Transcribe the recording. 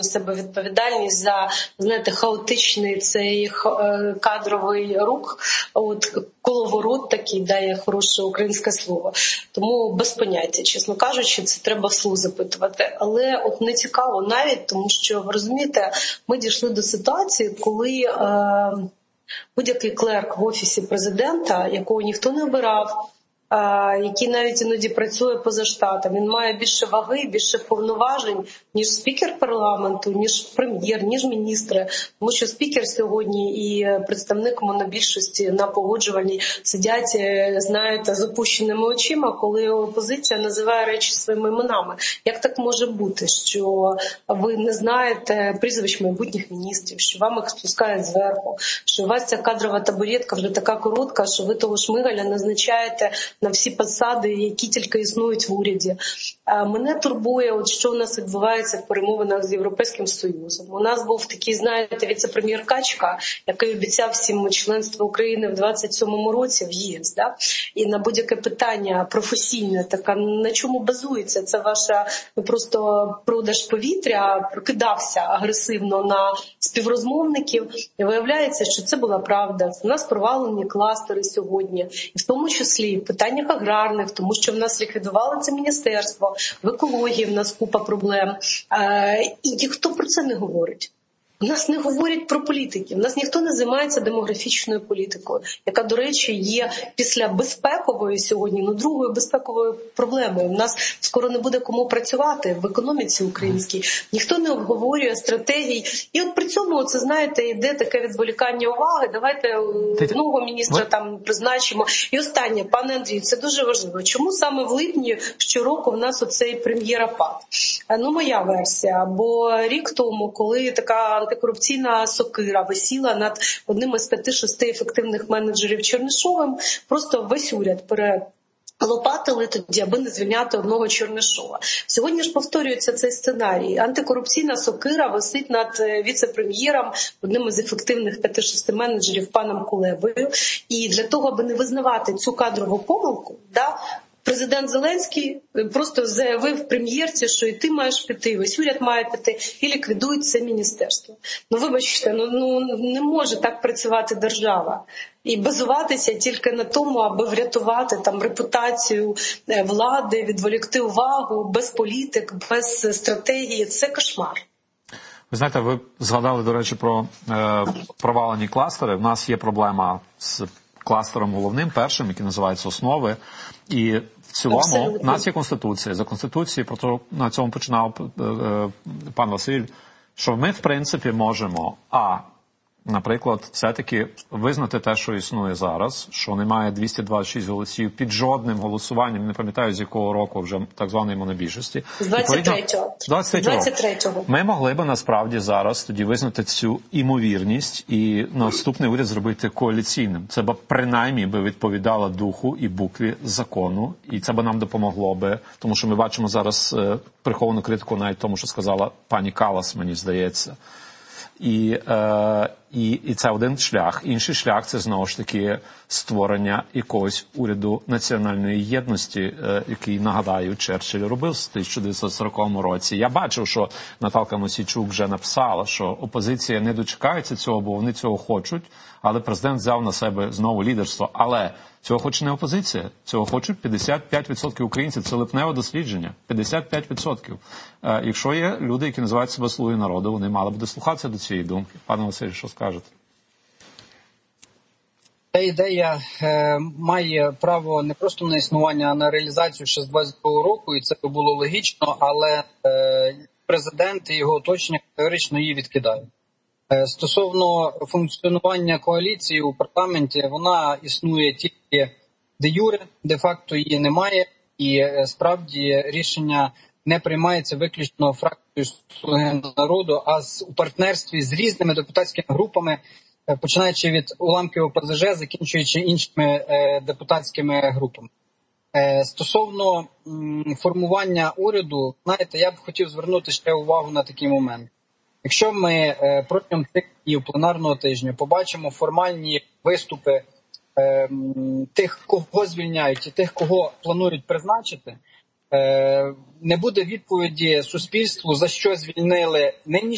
на себе відповідальність за, знаєте, хаотичний цей кадровий рух, коловорот такий, дає хороше українське слово. Тому без поняття, чесно кажучи, це треба вслух запитувати. Але не цікаво навіть, тому що, ви розумієте, ми дійшли до ситуації, коли будь-який клерк в Офісі президента, якого ніхто не обирав, який навіть іноді працює поза штатом, він має більше ваги, більше повноважень, ніж спікер парламенту, ніж прем'єр, ніж міністри. Тому що спікер сьогодні і представник монобільшості на погоджувальній сидять, знаєте, з опущеними очима, коли опозиція називає речі своїми іменами. Як так може бути, що ви не знаєте прізвищ майбутніх міністрів, що вам їх спускають зверху, що у вас ця кадрова табуретка вже така коротка, що ви того Шмигаля назначаєте на всі посади, які тільки існують в уряді. Мене турбує, що у нас відбувається в перемовинах з Європейським Союзом. У нас був такий, знаєте, віце-прем'єр Качка, який обіцяв всім членство України в 27-му році в ЄС. Да? І на будь-яке питання професійне, така, на чому базується це ваша просто продаж повітря, прокидався агресивно на співрозмовників. І виявляється, що це була правда. У нас провалені кластери сьогодні. І в тому числі в питаннях аграрних, тому що в нас ліквідували це міністерство, в екології в нас купа проблем. І ніхто про це не говорить. У нас не говорять про політиків, у нас ніхто не займається демографічною політикою, яка, до речі, є після безпекової сьогодні, другою безпековою проблемою. У нас скоро не буде кому працювати в економіці українській, ніхто не обговорює стратегій. І от при цьому, це, знаєте, йде таке відволікання уваги, давайте нового міністра там призначимо. І останнє, пане Андрію, це дуже важливо. Чому саме в липні щороку в нас оцей прем'єр-апат? Моя версія, бо рік тому, коли така антикорупційна сокира висіла над одним із 5-6 ефективних менеджерів Чернишовим, просто весь уряд лопатили тоді, аби не звільняти одного Чернишова. Сьогодні ж повторюється цей сценарій. Антикорупційна сокира висить над віце-прем'єром, одним із ефективних 5-6 менеджерів паном Кулебою. І для того, аби не визнавати цю кадрову помилку, президент Зеленський просто заявив прем'єрці, що і ти маєш піти, весь уряд має піти, і ліквідують це міністерство. Вибачте, не може так працювати держава. І базуватися тільки на тому, аби врятувати репутацію влади, відволікти увагу, без політик, без стратегії. Це кошмар. Ви знаєте, ви згадали, до речі, про провалені кластери. У нас є проблема з кластером головним, першим, який називається «Основи». І в цілому у нас є Конституція. За Конституцією, на цьому починав пан Василь, що ми, в принципі, можемо, наприклад, все-таки визнати те, що існує зараз, що немає 226 голосів під жодним голосуванням, не пам'ятаю, з якого року вже так званої монобільшості. З 23-го. 23-го. Ми могли б насправді зараз тоді визнати цю імовірність і наступний уряд зробити коаліційним. Це б принаймні відповідало духу і букві закону, і це б нам допомогло би, тому що ми бачимо зараз приховану критику навіть тому, що сказала пані Калас, мені здається. І це один шлях. Інший шлях – це, знову ж таки, створення якогось уряду національної єдності, який, нагадаю, Черчилль робив в 1940 році. Я бачив, що Наталка Мосійчук вже написала, що опозиція не дочекається цього, бо вони цього хочуть, але президент взяв на себе знову лідерство. Але цього хоче не опозиція, цього хочуть 55% українців. Це липневе дослідження. 55%. Якщо є люди, які називають себе «Слуги народу», вони мали б дослухатися до цієї думки. Пане Василь, що скажете? Ця ідея має право не просто на існування, а на реалізацію ще з 22-го року, і це було логічно, але президент і його оточення категорично її відкидають. Стосовно функціонування коаліції у парламенті, вона існує тільки де-юре, де-факто її немає, і справді рішення не приймається виключно фракцією «Слуги народу», а у партнерстві з різними депутатськими групами, починаючи від уламків ОПЗЖ, закінчуючи іншими депутатськими групами. Стосовно формування уряду, знаєте, я б хотів звернути ще увагу на такий момент. Якщо ми протягом цих днів пленарного тижня побачимо формальні виступи тих, кого звільняють, і тих, кого планують призначити, не буде відповіді суспільству, за що звільнили нинішніх